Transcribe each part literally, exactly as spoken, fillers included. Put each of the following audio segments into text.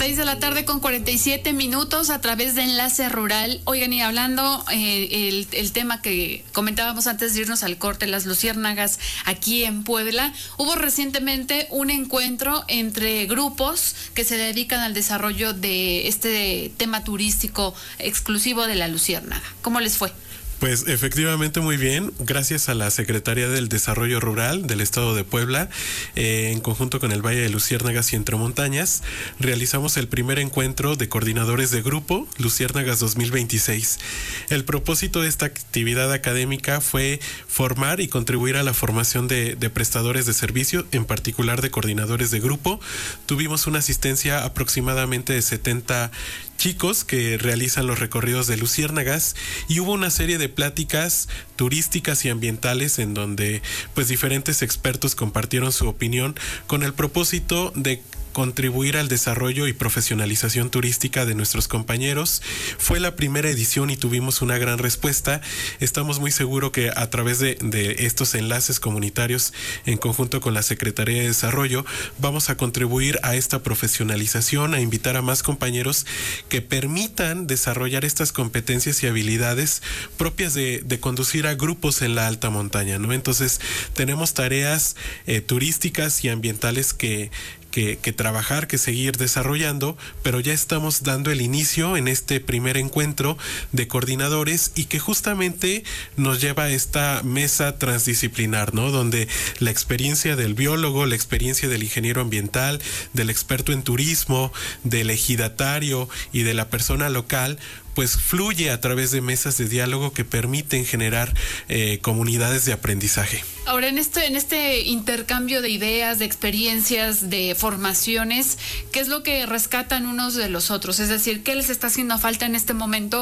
seis de la tarde con cuarenta y siete minutos a través de Enlace Rural. Oigan, y hablando eh, el, el tema que comentábamos antes de irnos al corte, las luciérnagas aquí en Puebla, hubo recientemente un encuentro entre grupos que se dedican al desarrollo de este tema turístico exclusivo de la luciérnaga. ¿Cómo les fue? Pues efectivamente muy bien, gracias a la Secretaría del Desarrollo Rural del Estado de Puebla, eh, en conjunto con el Valle de Luciérnagas y Entre Montañas, realizamos el primer encuentro de coordinadores de grupo Luciérnagas dos mil veintiséis. El propósito de esta actividad académica fue formar y contribuir a la formación de, de prestadores de servicio, en particular de coordinadores de grupo. Tuvimos una asistencia aproximadamente de setenta chicos que realizan los recorridos de luciérnagas y hubo una serie de pláticas turísticas y ambientales en donde pues diferentes expertos compartieron su opinión con el propósito de contribuir al desarrollo y profesionalización turística de nuestros compañeros. Fue la primera edición y tuvimos una gran respuesta. Estamos muy seguros que a través de, de estos enlaces comunitarios, en conjunto con la Secretaría de Desarrollo, vamos a contribuir a esta profesionalización, a invitar a más compañeros que permitan desarrollar estas competencias y habilidades propias de, de conducir a grupos en la alta montaña, ¿no? Entonces, tenemos tareas eh, turísticas y ambientales que Que, que trabajar, que seguir desarrollando, pero ya estamos dando el inicio en este primer encuentro de coordinadores y que justamente nos lleva a esta mesa transdisciplinar, ¿no? Donde la experiencia del biólogo, la experiencia del ingeniero ambiental, del experto en turismo, del ejidatario y de la persona local, pues fluye a través de mesas de diálogo que permiten generar eh, comunidades de aprendizaje. Ahora, en este, en este intercambio de ideas, de experiencias, de formaciones, ¿qué es lo que rescatan unos de los otros? Es decir, ¿qué les está haciendo falta en este momento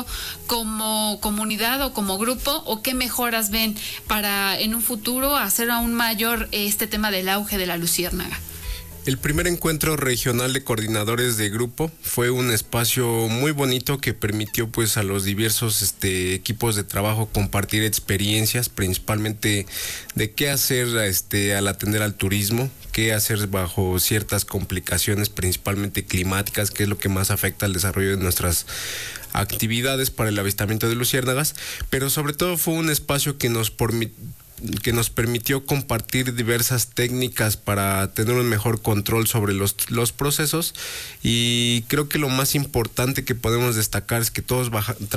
como comunidad o como grupo? ¿O qué mejoras ven para en un futuro hacer aún mayor este tema del auge de la luciérnaga? El primer encuentro regional de coordinadores de grupo fue un espacio muy bonito que permitió pues a los diversos este, equipos de trabajo compartir experiencias, principalmente de qué hacer este, al atender al turismo, qué hacer bajo ciertas complicaciones, principalmente climáticas, que es lo que más afecta al desarrollo de nuestras actividades para el avistamiento de luciérnagas, pero sobre todo fue un espacio que nos permitió que nos permitió compartir diversas técnicas para tener un mejor control sobre los, los procesos, y creo que lo más importante que podemos destacar es que todos baja,